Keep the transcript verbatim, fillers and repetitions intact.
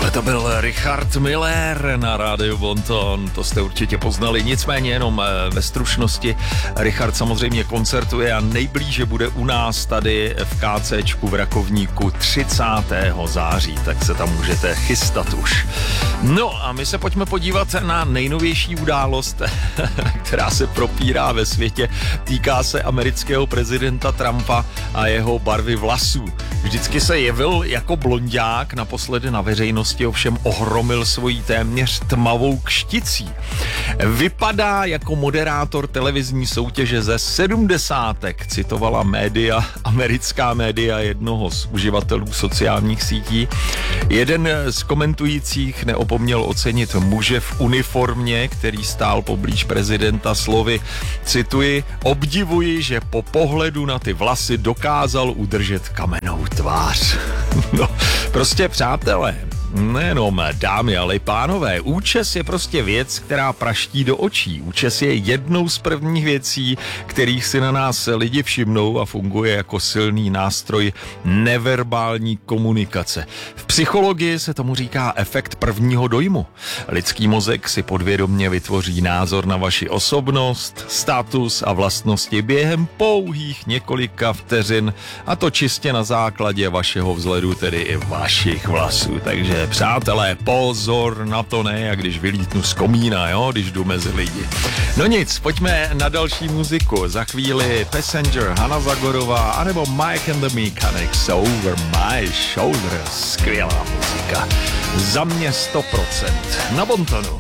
Tohle to byl Richard Miller na rádiu Bonton, to jste určitě poznali, nicméně jenom ve stručnosti. Richard samozřejmě koncertuje a nejblíže bude u nás tady v KCčku v Rakovníku třicátého září, tak se tam můžete chystat už. No a my se pojďme podívat na nejnovější událost, která se propírá ve světě. Týká se amerického prezidenta Trumpa a jeho barvy vlasů. Vždycky se jevil jako blonďák, naposledy na veřejnosti ovšem ohromil svojí téměř tmavou kšticí. Vypadá jako moderátor televizní soutěže ze sedmdesátek, citovala média, americká média jednoho z uživatelů sociálních sítí. Jeden z komentujících neopomněl ocenit muže v uniformě, který stál poblíž prezidenta slovy, cituji, obdivuji, že po pohledu na ty vlasy dokázal udržet kamennou tvář. No, prostě přátelé, nejenom dámy, ale i pánové, účes je prostě věc, která praští do očí. Účes je jednou z prvních věcí, kterých si na nás lidi všimnou a funguje jako silný nástroj neverbální komunikace. V psychologii se tomu říká efekt prvního dojmu. Lidský mozek si podvědomě vytvoří názor na vaši osobnost, status a vlastnosti během pouhých několika vteřin, a to čistě na základě vašeho vzhledu, tedy i vašich vlasů. Takže přátelé, pozor na to, ne, jak když vylítnu z komína, jo, když jdu mezi lidi. No nic, pojďme na další muziku. Za chvíli Passenger, Hana Zagorová, anebo Mike and the Mechanics, Over My Shoulder. Skvělá muzika. Za mě sto procent. Na Bontonu.